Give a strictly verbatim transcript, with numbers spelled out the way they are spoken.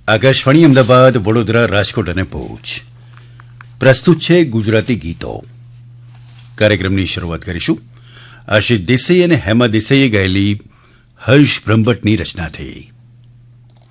આકાશવાણી અમદાવાદ, વડોદરા, રાજકોટ અને ભુજ પ્રસ્તુત છે ગુજરાતી ગીતો. કાર્યક્રમની શરૂઆત કરીશું આશિષ દેસાઈ અને હેમા દેસાઈએ ગાયેલી હર્ષ બ્રહ્મભટ્ટની રચનાથી.